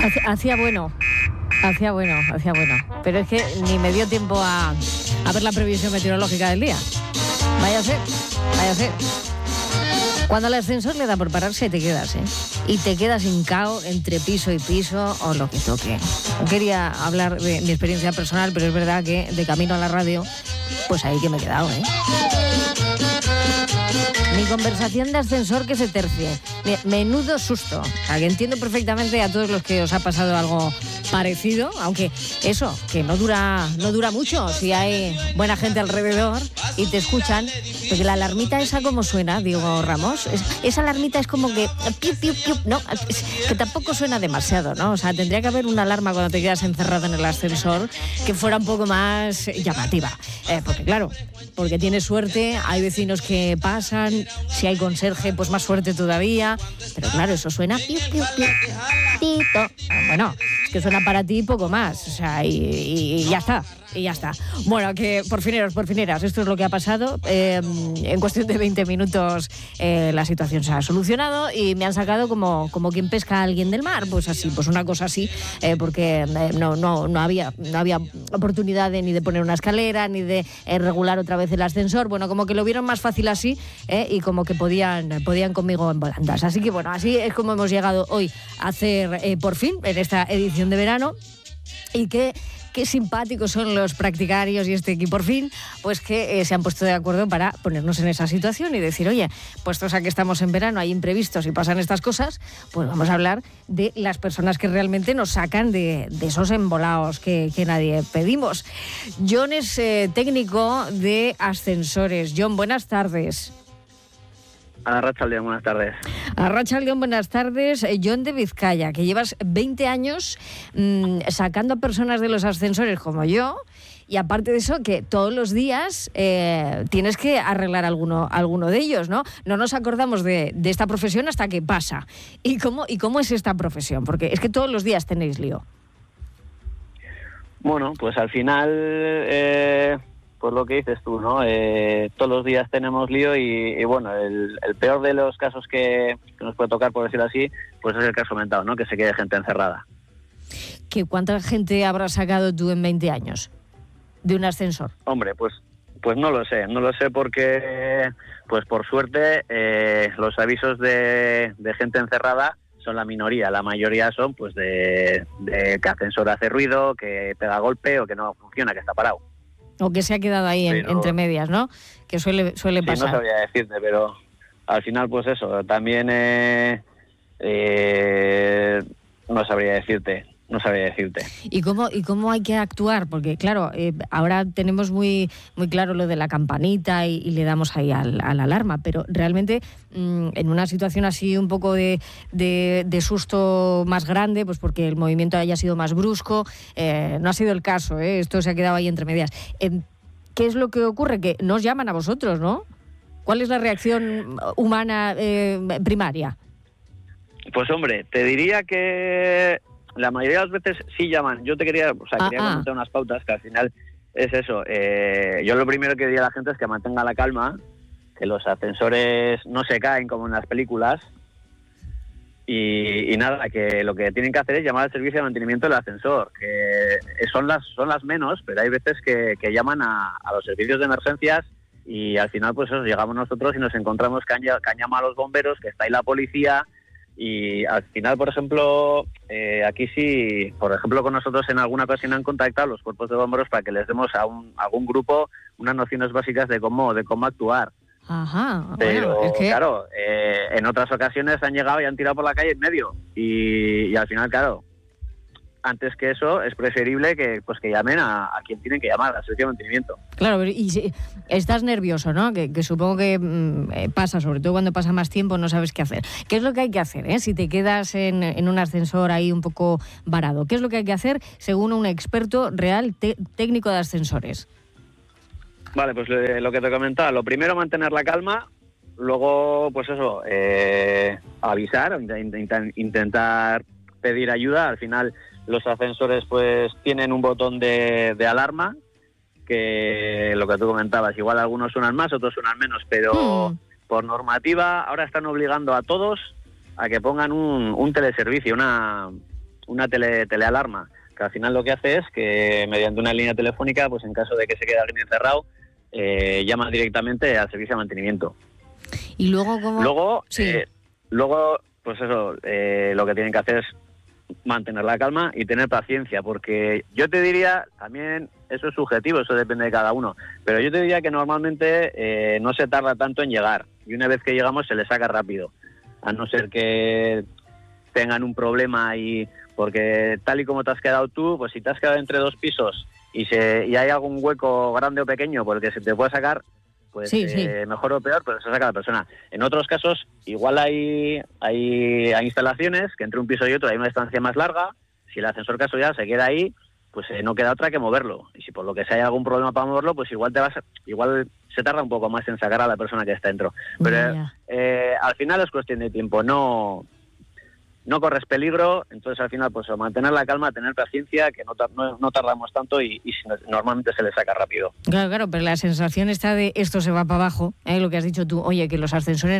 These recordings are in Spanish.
Hacía bueno. Pero es que ni me dio tiempo a ver la previsión meteorológica del día. Vaya a ser. Cuando el ascensor le da por pararse, te quedas, y te quedas hincao entre piso y piso o lo que toque. No quería hablar de mi experiencia personal, pero es verdad que de camino a la radio, pues ahí que me he quedado, Mi conversación de ascensor que se tercie. Menudo susto. O sea, que entiendo perfectamente a todos los que os ha pasado algo parecido, aunque eso, que no dura mucho si hay buena gente alrededor y te escuchan, porque la alarmita esa como suena, Diego Ramos, esa alarmita es como que piu, piu, piu, no, que tampoco suena demasiado, ¿no? O sea, tendría que haber una alarma cuando te quedas encerrado en el ascensor que fuera un poco más llamativa, porque claro, porque tienes suerte, hay vecinos que pasan, si hay conserje, pues más suerte todavía, pero claro, eso suena piu, piu, piu, pito. Bueno, es que suena para ti poco más, o sea, y ya está. Bueno, que por fineras, esto es lo que ha pasado. En cuestión de 20 minutos la situación se ha solucionado y me han sacado como quien pesca a alguien del mar, pues así, pues una cosa así, porque no había oportunidad ni de poner una escalera, ni de regular otra vez el ascensor. Bueno, como que lo vieron más fácil así, y como que podían conmigo en volandas. Así que bueno, así es como hemos llegado hoy a hacer por fin en esta edición de verano. Y qué simpáticos son los practicarios y este equipo por fin, pues que se han puesto de acuerdo para ponernos en esa situación y decir, oye, puestos a que estamos en verano, hay imprevistos y pasan estas cosas, pues vamos a hablar de las personas que realmente nos sacan de esos embolaos que nadie pedimos. John es técnico de ascensores. John, buenas tardes. Arratsaldeon, buenas tardes. Arratsaldeon, buenas tardes. John de Vizcaya, que llevas 20 años sacando a personas de los ascensores como yo, y aparte de eso, que todos los días tienes que arreglar alguno de ellos, ¿no? No nos acordamos de esta profesión hasta que pasa. ¿Y cómo es esta profesión? Porque es que todos los días tenéis lío. Bueno, pues al final... pues lo que dices tú, ¿no? Todos los días tenemos lío y bueno, el peor de los casos que nos puede tocar, por decirlo así, pues es el que has comentado, ¿no? Que se quede gente encerrada. ¿Cuánta gente habrás sacado tú en 20 años de un ascensor? Hombre, pues no lo sé porque, pues por suerte, los avisos de gente encerrada son la minoría. La mayoría son pues de que ascensor hace ruido, que pega golpe o que no funciona, que está parado. O que se ha quedado ahí entre medias, ¿no? Que suele pasar. Sí, no sabría decirte, pero al final, pues eso, también no sabría decirte. ¿Y cómo hay que actuar? Porque, claro, ahora tenemos muy, muy claro lo de la campanita y le damos ahí a la alarma, pero realmente en una situación así un poco de susto más grande, pues porque el movimiento haya sido más brusco, no ha sido el caso, esto se ha quedado ahí entre medias. ¿Qué es lo que ocurre? Que nos llaman a vosotros, ¿no? ¿Cuál es la reacción humana primaria? Pues hombre, te diría que la mayoría de las veces sí llaman. Yo quería comentar unas pautas que al final es eso. Yo lo primero que diría a la gente es que mantenga la calma, que los ascensores no se caen como en las películas y nada, que lo que tienen que hacer es llamar al servicio de mantenimiento del ascensor, que son las menos, pero hay veces que llaman a los servicios de emergencias y al final pues eso, llegamos nosotros y nos encontramos que han llamado a los bomberos, que está ahí la policía. Y al final, por ejemplo, aquí sí, por ejemplo, con nosotros en alguna ocasión han contactado los cuerpos de bomberos para que les demos a algún grupo unas nociones básicas de cómo actuar. Ajá. Pero bueno, es que... claro, en otras ocasiones han llegado y han tirado por la calle en medio. Y al final, claro, antes que eso es preferible que llamen a quien tienen que llamar, al servicio de mantenimiento. Claro, y si estás nervioso, ¿no? Que supongo que pasa, sobre todo cuando pasa más tiempo, no sabes qué hacer. ¿Qué es lo que hay que hacer, si te quedas en un ascensor ahí un poco varado? ¿Qué es lo que hay que hacer según un experto real técnico de ascensores? Vale, pues lo que te comentaba, lo primero mantener la calma, luego pues eso, avisar, intentar pedir ayuda. Al final los ascensores pues tienen un botón de alarma, que lo que tú comentabas, igual algunos suenan más, otros suenan menos, pero por normativa ahora están obligando a todos a que pongan un teleservicio, telealarma, que al final lo que hace es que mediante una línea telefónica, pues en caso de que se quede alguien encerrado, llama directamente al servicio de mantenimiento. Y luego, ¿cómo? Luego, pues eso, lo que tienen que hacer es mantener la calma y tener paciencia, porque yo te diría, también eso es subjetivo, eso depende de cada uno, pero yo te diría que normalmente no se tarda tanto en llegar, y una vez que llegamos se le saca rápido, a no ser que tengan un problema, y porque tal y como te has quedado tú, pues si te has quedado entre dos pisos y hay algún hueco grande o pequeño por el que se te puede sacar, pues mejor o peor, pero se saca la persona. En otros casos, igual hay instalaciones que entre un piso y otro hay una distancia más larga, si el ascensor casualidad se queda ahí, pues no queda otra que moverlo. Y si por lo que sea hay algún problema para moverlo, pues igual se tarda un poco más en sacar a la persona que está dentro. Pero al final es cuestión de tiempo, no corres peligro, entonces al final pues mantener la calma, tener paciencia, que no tardamos tanto y normalmente se le saca rápido. Claro, pero la sensación está de esto se va para abajo, lo que has dicho tú, oye, que los ascensores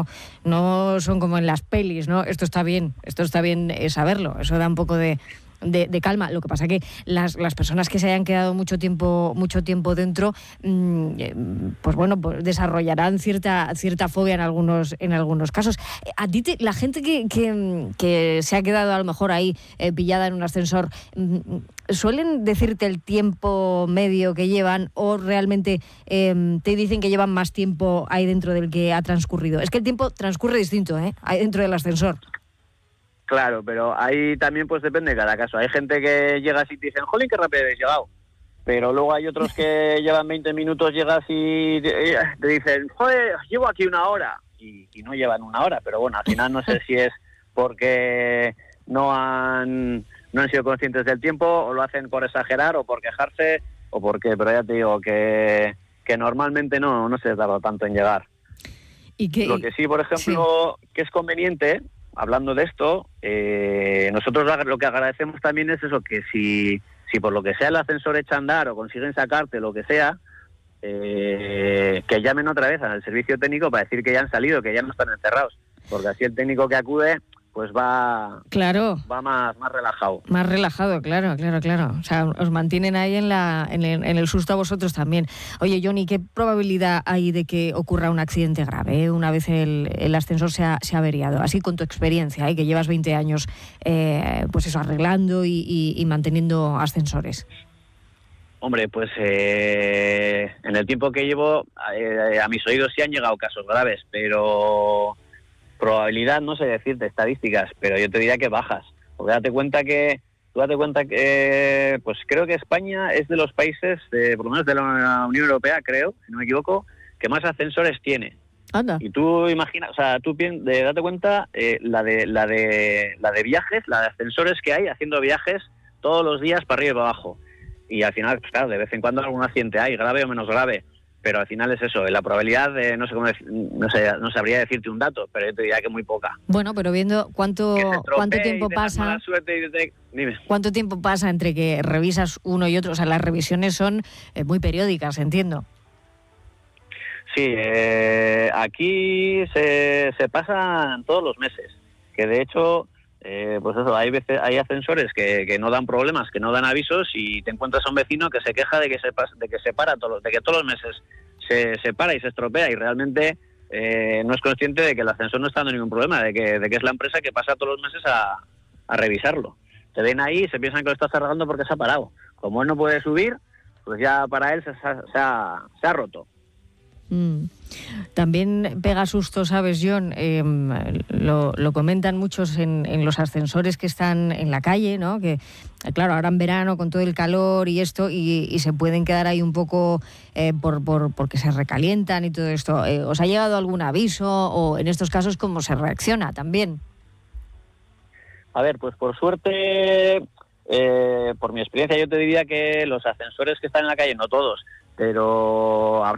no son como en las pelis, ¿no? Esto está bien saberlo, eso da un poco de calma. Lo que pasa que las personas que se hayan quedado mucho tiempo dentro, pues bueno, pues desarrollarán cierta fobia en algunos casos. A ti la gente que se ha quedado a lo mejor ahí pillada en un ascensor, ¿suelen decirte el tiempo medio que llevan o realmente te dicen que llevan más tiempo ahí dentro del que ha transcurrido? Es que el tiempo transcurre distinto, ahí dentro del ascensor. Claro, pero ahí también pues depende de cada caso. Hay gente que llega así y te dicen, jolín, qué rápido habéis llegado. Pero luego hay otros que llevan 20 minutos, llegas y te dicen, joder, llevo aquí 1 hora. Y no llevan 1 hora, pero bueno, al final no sé si es porque no han sido conscientes del tiempo, o lo hacen por exagerar, o por quejarse, o por qué. Pero ya te digo que normalmente no se tarda tanto en llegar. Lo que sí, por ejemplo, que es conveniente, hablando de esto, nosotros lo que agradecemos también es eso, que si por lo que sea el ascensor echa a andar o consiguen sacarte lo que sea, que llamen otra vez al servicio técnico para decir que ya han salido, que ya no están encerrados, porque así el técnico que acude pues va más relajado. Más relajado, claro. O sea, os mantienen ahí en el susto a vosotros también. Oye, Johnny, ¿qué probabilidad hay de que ocurra un accidente grave una vez el ascensor se ha averiado? Así con tu experiencia, que llevas 20 años pues eso, arreglando y manteniendo ascensores. Hombre, pues en el tiempo que llevo, a mis oídos sí han llegado casos graves, pero probabilidad no sé decirte estadísticas, pero yo te diría que bajas. Porque date cuenta que pues creo que España es de los países, por lo menos de la Unión Europea, creo, si no me equivoco, que más ascensores tiene. Anda. Y tú imaginas, o sea, date cuenta la de viajes, la de ascensores que hay haciendo viajes todos los días para arriba y para abajo. Y al final, pues claro, de vez en cuando algún accidente hay, grave o menos grave. Pero al final es eso, la probabilidad de, no sabría decirte un dato, pero yo te diría que muy poca. Bueno, pero viendo cuánto tiempo pasa, ¿cuánto tiempo pasa entre que revisas uno y otro? O sea, las revisiones son muy periódicas, entiendo. Sí, aquí se pasan todos los meses, que de hecho, pues eso, hay ascensores que no dan problemas, que no dan avisos, y te encuentras a un vecino que se queja de que todos los meses se para y se estropea, y realmente no es consciente de que el ascensor no está dando ningún problema, de que es la empresa que pasa todos los meses a revisarlo. Te ven ahí y se piensan que lo estás arreglando porque se ha parado. Como él no puede subir, pues ya para él se ha roto. También pega susto, ¿sabes, John? Lo comentan muchos en los ascensores que están en la calle, ¿no? Que, claro, ahora en verano con todo el calor y esto, y se pueden quedar ahí un poco porque se recalientan y todo esto. ¿Os ha llegado algún aviso o en estos casos cómo se reacciona también? A ver, pues por suerte, por mi experiencia yo te diría que los ascensores que están en la calle, no todos, pero habrá